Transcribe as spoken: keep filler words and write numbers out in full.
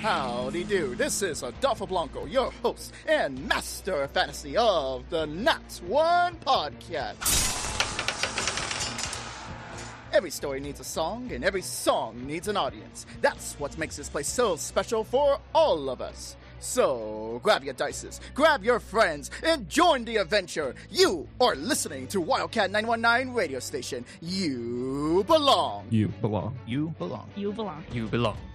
Howdy do, this is Adolfo Blanco, your host and master of fantasy of the Not One Podcast. Every story needs a song, and every song needs an audience. That's what makes this place so special for all of us. So, grab your dices, grab your friends, and join the adventure. You are listening to Wildcat nine one nine radio station. You belong. You belong. You belong. You belong. You belong.